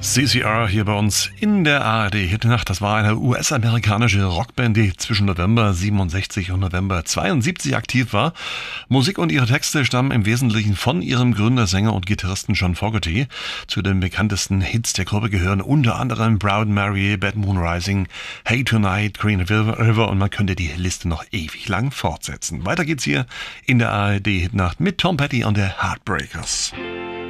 CCR hier bei uns in der ARD Hitnacht. Das war eine US-amerikanische Rockband, die zwischen November 67 und November 72 aktiv war. Musik und ihre Texte stammen im Wesentlichen von ihrem Gründer, Sänger und Gitarristen John Fogerty. Zu den bekanntesten Hits der Gruppe gehören unter anderem Proud Mary, Bad Moon Rising, Hey Tonight, Green River und man könnte die Liste noch ewig lang fortsetzen. Weiter geht's hier in der ARD Hitnacht mit Tom Petty und der Heartbreakers.